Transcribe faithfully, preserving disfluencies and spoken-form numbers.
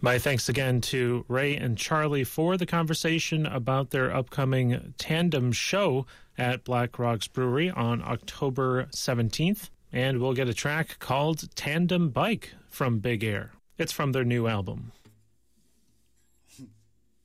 My thanks again to Ray and Charlie for the conversation about their upcoming tandem show at Black Rocks Brewery on October seventeenth. And we'll get a track called Tandem Bike from Big Air. It's from their new album.